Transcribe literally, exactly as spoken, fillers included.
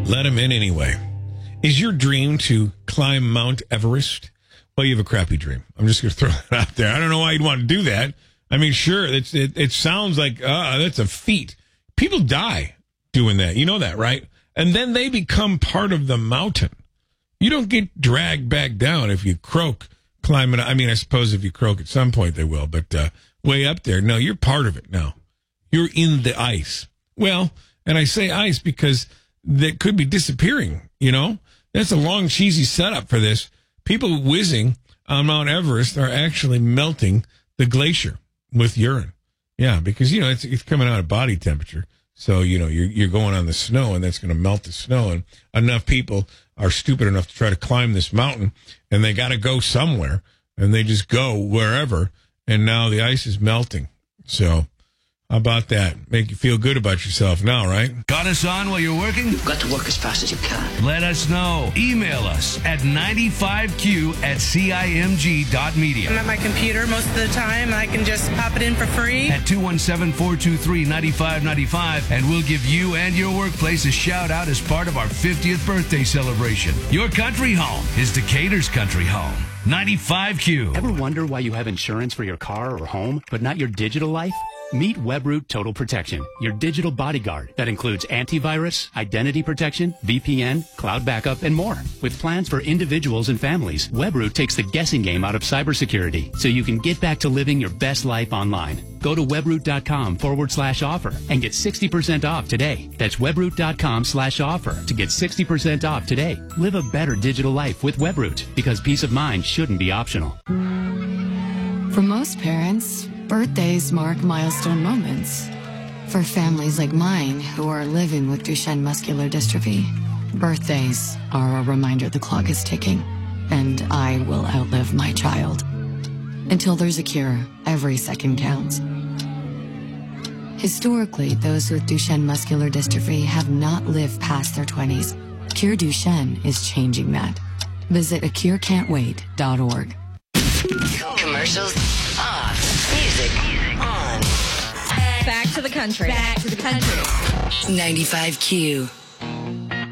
Let him in anyway. Is your dream to climb Mount Everest? Well, you have a crappy dream. I'm just going to throw that out there. I don't know why you'd want to do that. I mean, sure, it's, it, it sounds like, uh, that's a feat. People die doing that. You know that, right? And then they become part of the mountain. You don't get dragged back down if you croak climbing. I mean, I suppose if you croak at some point they will, but uh, way up there, no, you're part of it now. You're in the ice. Well, and I say ice because that could be disappearing, you know? That's a long, cheesy setup for this. People whizzing on Mount Everest are actually melting the glacier with urine. Yeah, because, you know, it's, it's coming out at body temperature. So, you know, you're, you're going on the snow, and that's going to melt the snow. And enough people are stupid enough to try to climb this mountain, and they got to go somewhere, and they just go wherever, and now the ice is melting. So how about that? Make you feel good about yourself now, right? Got us on while you're working? You've got to work as fast as you can. Let us know. Email us at ninety-five Q at C I M G dot media. I'm at my computer most of the time. I can just pop it in for free. At two one seven, four two three, nine five nine five, and we'll give you and your workplace a shout out as part of our fiftieth birthday celebration. Your country home is Decatur's country home. ninety-five Q. Ever wonder why you have insurance for your car or home, but not your digital life? Meet Webroot Total Protection, your digital bodyguard that includes antivirus, identity protection, V P N, cloud backup, and more. With plans for individuals and families, Webroot takes the guessing game out of cybersecurity so you can get back to living your best life online. Go to webroot.com forward slash offer and get sixty percent off today. That's webroot.com slash offer to get sixty percent off today. Live a better digital life with Webroot, because peace of mind shouldn't be optional. For most parents, birthdays mark milestone moments. For families like mine who are living with Duchenne muscular dystrophy, birthdays are a reminder the clock is ticking, and I will outlive my child. Until there's a cure, every second counts. Historically, those with Duchenne muscular dystrophy have not lived past their twenties. Cure Duchenne is changing that. Visit a cure can't wait dot org. Commercials off. Music on. Back to the country. Back to the country. ninety-five Q.